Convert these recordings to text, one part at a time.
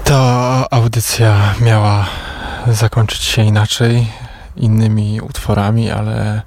Ta audycja miała zakończyć się inaczej, innymi utworami, ale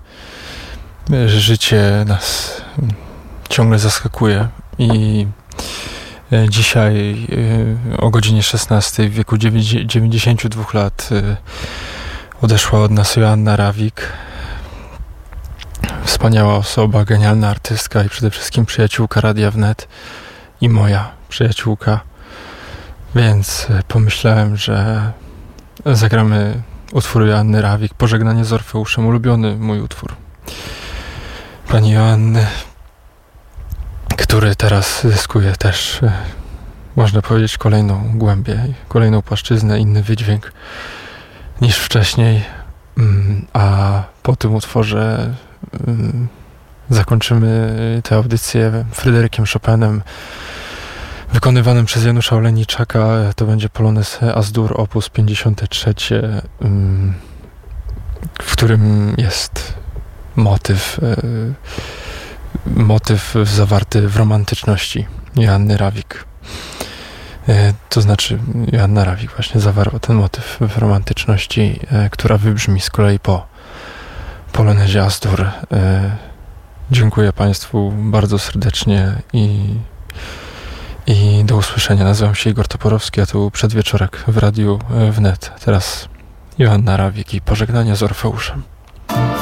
życie nas ciągle zaskakuje i dzisiaj o godzinie 16 w wieku 92 lat odeszła od nas Joanna Rawik. Wspaniała osoba, genialna artystka i przede wszystkim przyjaciółka Radia Wnet i moja przyjaciółka. Więc pomyślałem, że zagramy utwór Joanny Rawik, Pożegnanie z Orfeuszem, ulubiony mój utwór pani Joanny, który teraz zyskuje też, można powiedzieć, kolejną głębię, kolejną płaszczyznę, inny wydźwięk niż wcześniej, a po tym utworze zakończymy tę audycję Fryderykiem Chopinem, wykonywanym przez Janusza Olejniczaka. To będzie Polonez As-Dur op. 53, w którym jest motyw zawarty w romantyczności Joanny Rawik. To znaczy Joanna Rawik właśnie zawarła ten motyw w romantyczności, która wybrzmi z kolei po Polonezie As-Dur. Dziękuję Państwu bardzo serdecznie i do usłyszenia. Nazywam się Igor Toporowski, a to był Przedwieczorek w Radiu Wnet. Teraz Joanna Rawik i Pożegnanie z Orfeuszem.